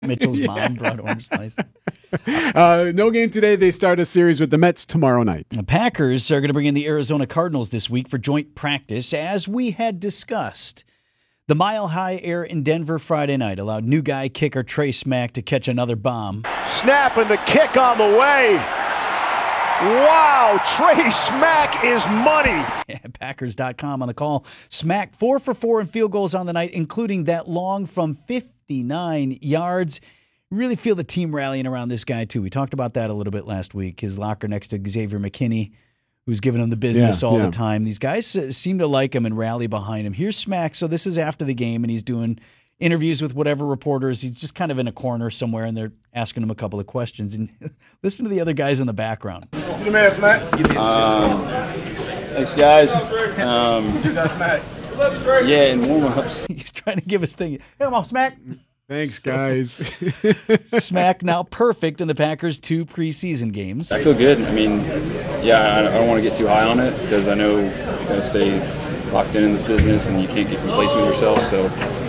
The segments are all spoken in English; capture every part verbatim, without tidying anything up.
Mitchell's yeah. mom brought orange slices. Uh, no game today. They start a series with the Mets tomorrow night. The Packers are going to bring in the Arizona Cardinals this week for joint practice, as we had discussed. The Mile High Air in Denver Friday night allowed new guy kicker Trey Smack to catch another bomb. Snap and the kick on the way. Wow, Trey Smack is money. Yeah, Packers dot com on the call. Smack four for four in field goals on the night, including that long from fifty-nine yards. Really feel the team rallying around this guy, too. We talked about that a little bit last week. His locker next to Xavier McKinney, who's giving him the business yeah, all yeah. the time. These guys seem to like him and rally behind him. Here's Smack. So this is after the game, and he's doing interviews with whatever reporters. He's just kind of in a corner somewhere, and they're asking him a couple of questions. And listen to the other guys in the background. Give me a Smack. Um, thanks, guys. Um, you got Smack. Yeah, in warm-ups. He's trying to give us thing. Hey, come on, Smack. Thanks, guys. Smack now perfect in the Packers' two preseason games. I feel good. I mean, yeah, I don't want to get too high on it because I know you got to stay locked in in this business and you can't get complacent with yourself. So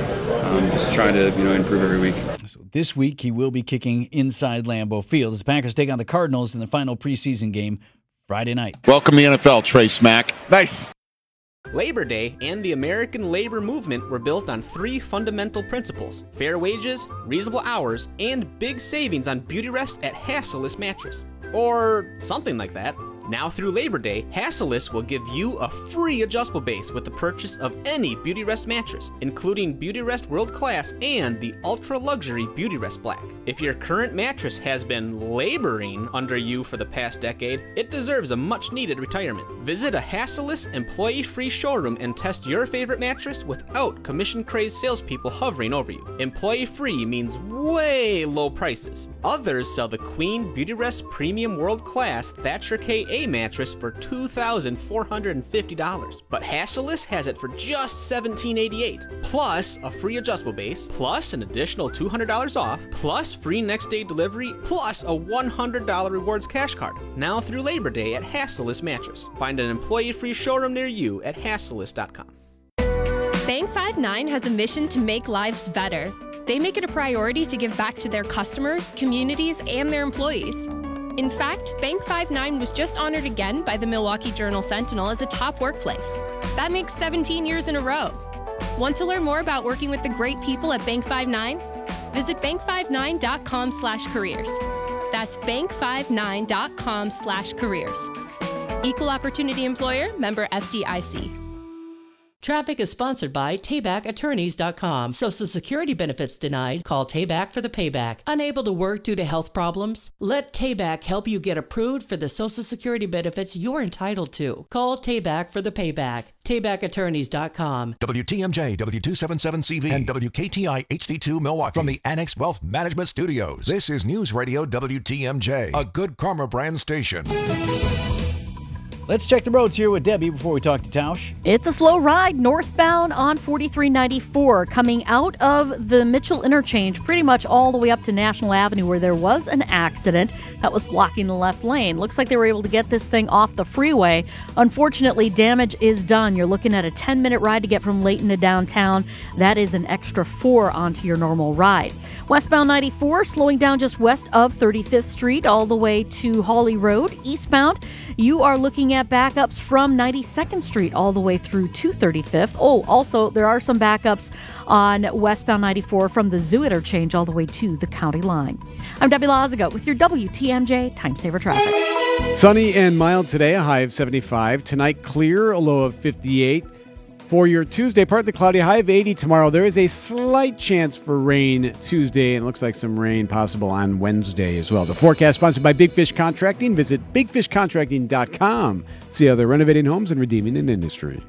I'm just trying to, you know, improve every week. So this week he will be kicking inside Lambeau Field as the Packers take on the Cardinals in the final preseason game Friday night. Welcome to the N F L, Trey Smack. Nice. Labor Day and the American labor movement were built on three fundamental principles: fair wages, reasonable hours, and big savings on Beautyrest at Hassellus Mattress. Or something like that. Now through Labor Day, Hassellus will give you a free adjustable base with the purchase of any Beautyrest mattress, including Beautyrest World Class and the ultra-luxury Beautyrest Black. If your current mattress has been laboring under you for the past decade, it deserves a much-needed retirement. Visit a Hassellus employee-free showroom and test your favorite mattress without commission-crazed salespeople hovering over you. Employee-free means way low prices. Others sell the Queen Beautyrest Premium World Class Thatcher K A mattress for two thousand four hundred fifty dollars, but Hassellus has it for just seventeen eighty-eight, plus a free adjustable base, plus an additional two hundred dollars off, plus free next day delivery, plus a one hundred dollars rewards cash card. Now through Labor Day at Hassellus Mattress. Find an employee-free showroom near you at Hassellus dot com. Bank five nine has a mission to make lives better. They make it a priority to give back to their customers, communities, and their employees. In fact, Bank five nine was just honored again by the Milwaukee Journal-Sentinel as a top workplace. That makes seventeen years in a row. Want to learn more about working with the great people at Bank five nine? Visit bank five nine dot com slash careers. That's bank five nine dot com slash careers. Equal Opportunity Employer, member F D I C. Traffic is sponsored by Tayback Attorneys dot com. Social Security benefits denied? Call Tayback for the payback. Unable to work due to health problems? Let Tayback help you get approved for the Social Security benefits you're entitled to. Call Tayback for the payback. Tayback Attorneys dot com. W T M J, W two seventy-seven C V, and W K T I H D two Milwaukee. From the Annex Wealth Management Studios, this is News Radio W T M J, a Good Karma brand station. Let's check the roads here with Debbie before we talk to Tausch. It's a slow ride northbound on forty-three ninety-four coming out of the Mitchell interchange pretty much all the way up to National Avenue where there was an accident that was blocking the left lane. Looks like they were able to get this thing off the freeway. Unfortunately, damage is done. You're looking at a ten-minute ride to get from Layton to downtown. That is an extra four onto your normal ride. Westbound ninety-four slowing down just west of thirty-fifth Street all the way to Hawley Road. Eastbound, you are looking at backups from ninety-second Street all the way through to thirty-fifth. Oh, also, there are some backups on westbound ninety-four from the Zoo interchange all the way to the county line. I'm Debbie Lazago with your W T M J Time Saver Traffic. Sunny and mild today, a high of seventy-five. Tonight, clear, a low of fifty-eight. For your Tuesday, partly cloudy, high of eighty tomorrow. There is a slight chance for rain Tuesday, and it looks like some rain possible on Wednesday as well. The forecast sponsored by Big Fish Contracting. Visit big fish contracting dot com. See how they're renovating homes and redeeming an industry.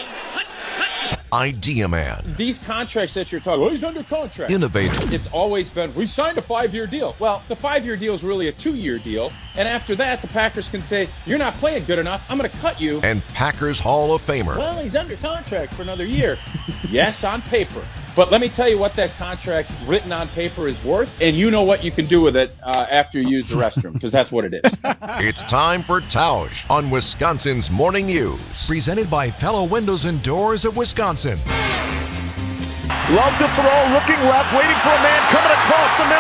Idea Man. These contracts that you're talking about, oh, he's under contract. Innovative. It's always been, we signed a five-year deal. Well, the five-year deal is really a two-year deal. And after that, the Packers can say, you're not playing good enough. I'm going to cut you. And Packers Hall of Famer. Well, he's under contract for another year. Yes, on paper. But let me tell you what that contract written on paper is worth, and you know what you can do with it uh, after you use the restroom, because that's what it is. It's time for Tausch on Wisconsin's Morning News. Presented by Pella Windows and Doors of Wisconsin. Love to throw, looking left, waiting for a man coming across the middle.